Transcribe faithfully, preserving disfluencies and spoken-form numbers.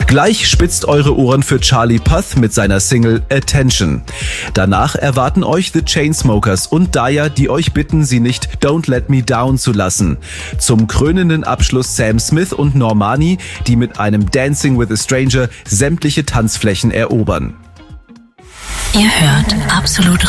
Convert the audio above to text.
Gleich spitzt eure Ohren für Charlie Puth mit seiner Single Attention. Danach erwarten euch The Chainsmokers und Daya, die euch bitten, sie nicht Don't Let Me Down zu lassen. Zum krönenden Abschluss Sam Smith und Normani, die mit einem Dancing with a Stranger sämtliche Tanzflächen erobern. Ihr hört Absolut